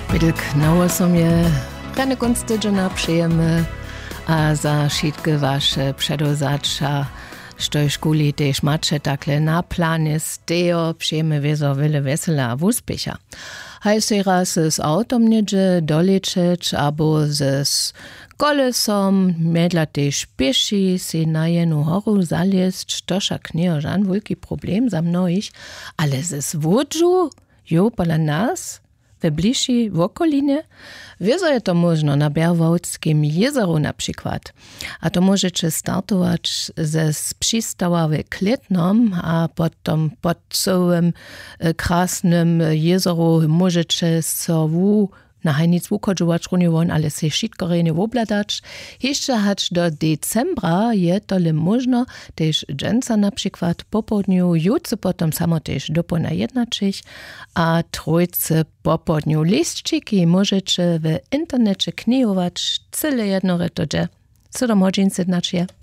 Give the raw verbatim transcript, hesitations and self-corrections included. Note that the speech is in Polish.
Bydlk na osomie, rane konc tydzienia przyjemy, a za wszystkie wasze przedozacza, što szkuli też macie takle na planie, steo przyjemy wiezo wiele wesela a uspiecha. Haj se raz z autom niedzie dolecieć, albo z kolesom, medla też pieši si na jednu horu zaliezt, to však nie żan wielki problem za mnohých, ale ze zwodżu, jo, pola nas, we bliższej w okolinie, wiezo je to można na Berwałdskim jezeru na przykład. A to możecie startować ze przystawa w Kletnom, a potem pod całym krasnym jezeru możecie sobie na hajnic wukodžovač runivon, ale se šitko rejne wobladač. Jeszcze hać do decembra je tole možno, tež dženca na przykład popodniu, jutce potom samo tež dopona jednačich, a trojce popodniu listčiki możecie w internecie knihować cyle jedno retodzie. Co do modžin sednač je.